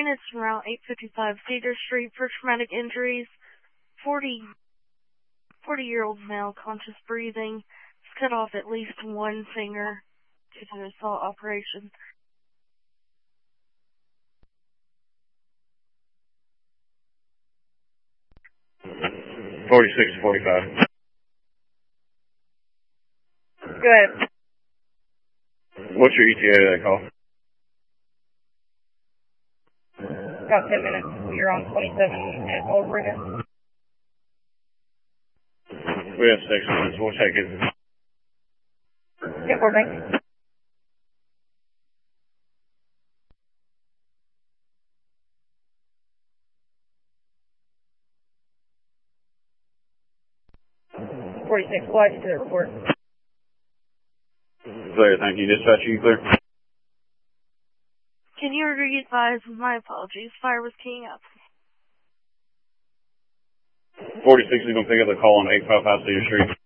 units from Route 855 Cedar Street for traumatic injuries. 40-year-old male, conscious breathing. He's cut off at least one finger due to the assault operation. $46-45. Go ahead. What's your ETA to that call? About 10 minutes. You're on 27 at Old Bridge. We have 6 minutes. We'll take it. Yeah, we're back. $46, flight to the report. Clear, thank you. Dispatch, you clear? Can you re-advise? My apologies. Fire was keying up. 46 is going to pick up the call on 855 Cedar Street.